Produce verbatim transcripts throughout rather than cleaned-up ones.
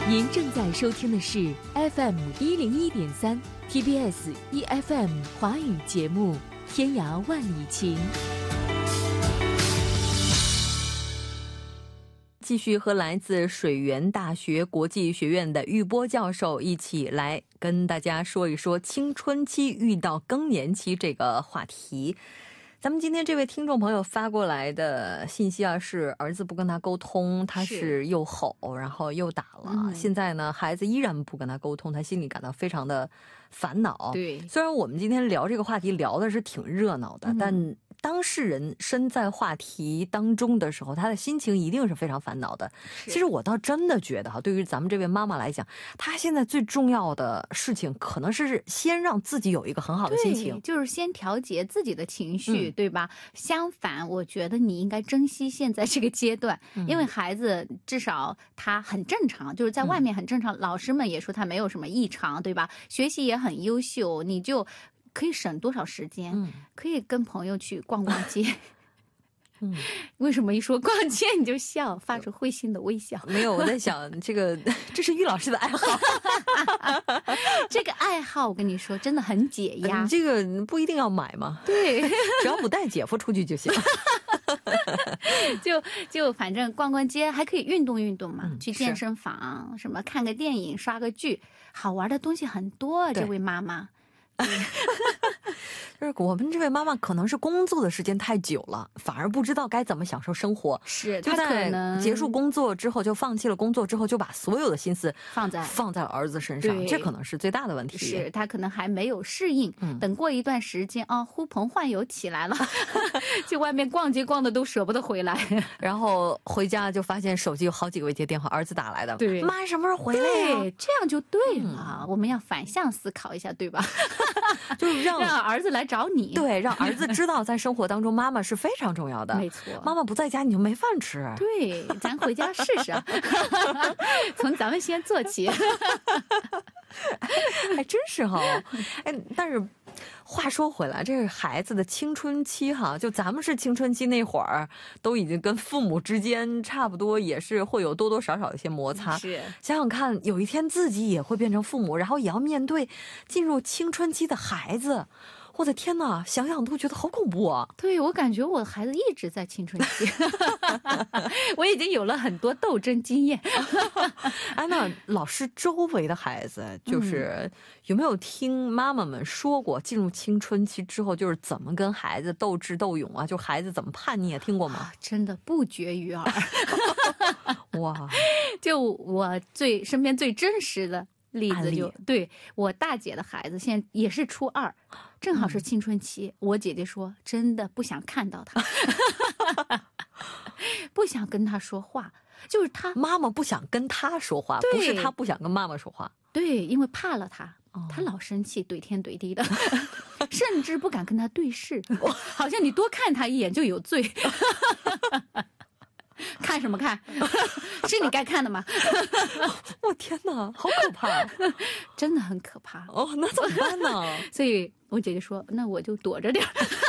您正在收听的是 F M 一零一点三 T B S E F M 华语节目《天涯万里情》。继续和来自水源大学国际学院的玉波教授一起来跟大家说一说青春期遇到更年期这个话题。咱们今天这位听众朋友发过来的信息啊，是儿子不跟他沟通，他是又吼然后又打了、嗯、现在呢孩子依然不跟他沟通，他心里感到非常的烦恼。对，虽然我们今天聊这个话题聊的是挺热闹的、嗯、但当事人身在话题当中的时候，他的心情一定是非常烦恼的。其实我倒真的觉得哈，对于咱们这位妈妈来讲，她现在最重要的事情可能是先让自己有一个很好的心情， 就是先调节自己的情绪、嗯、对吧？相反我觉得你应该珍惜现在这个阶段、嗯、因为孩子至少他很正常，就是在外面很正常、嗯、老师们也说他没有什么异常，对吧？学习也很优秀，你就可以省多少时间、嗯、可以跟朋友去逛逛街嗯，为什么一说逛街你就笑，发出会心的微笑？ 没有，我在想这个这是玉老师的爱好这个爱好我跟你说真的很解压、嗯、 这个不一定要买嘛，对，只要不带姐夫出去就行就就反正逛逛街还可以运动运动嘛、嗯、去健身房什么看个电影刷个剧，好玩的东西很多。这位妈妈就是我们这位妈妈可能是工作的时间太久了，反而不知道该怎么享受生活， 是就在结束工作之后就放弃了工作之后，就把所有的心思放在放在了儿子身上，这可能是最大的问题。 是他可能还没有适应、嗯、等过一段时间啊，呼朋唤友起来了去外面逛街逛的都舍不得回来然后回家就发现手机有好几个未接电话，儿子打来的，对，妈什么时候回来呀？ 对，这样就对了、嗯、我们要反向思考一下，对吧就是让让儿子来找你， 对，让儿子知道在生活当中妈妈是非常重要的。没错，妈妈不在家你就没饭吃。 对，咱回家试试从咱们先做起还真是哈。哎，但是话说回来，这是孩子的青春期哈，就咱们是青春期那会儿都已经跟父母之间差不多也是会有多多少少一些摩擦。是，想想看有一天自己也会变成父母，然后也要面对进入青春期的孩子，我的天哪，想想都觉得好恐怖啊。 对，我感觉我的孩子一直在青春期我已经有了很多斗争经验哎，那老师周围的孩子就是有没有听妈妈们说过进入青春期之后就是怎么跟孩子斗智斗勇啊，就孩子怎么叛逆啊，听过吗？啊、 真的不绝于耳哇，就我最身边最真实的例子就对，我大姐的孩子现在也是初二，正好是青春期、嗯、我姐姐说真的不想看到他不想跟他说话，就是他妈妈不想跟他说话，不是他不想跟妈妈说话。 对，因为怕了他、哦、他老生气怼天怼地的甚至不敢跟他对视好像你多看他一眼就有罪看什么看是你该看的吗我天哪，好可怕真的很可怕哦，那怎么办呢所以我姐姐说那我就躲着点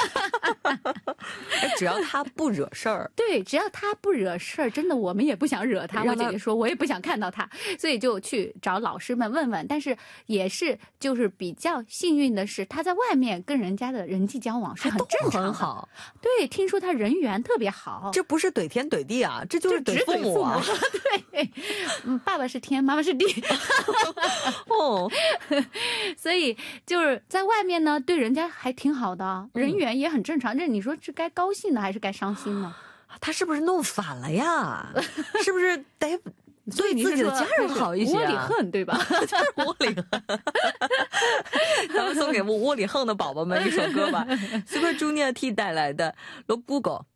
只要他不惹事儿对，只要他不惹事儿，真的我们也不想惹他，我姐姐说我也不想看到他，所以就去找老师们问问，但是也是就是比较幸运的是他在外面跟人家的人际交往是很正常的，很好。对，听说他人缘特别好， 这不是怼天怼地啊，这就是怼父母啊对、嗯，爸爸是天妈妈是地哦，所以就是在外面呢对人家还挺好的，人缘也很正常，这你说是该高兴的还是该伤心呢？ 他是不是弄反了呀？是不是得对自己的家人好一些、啊？ 窝里横对吧？ 就是窝里横。咱们送给窝里横的宝宝们一首歌吧 ，Super Junior T 带来的《Lo Google》。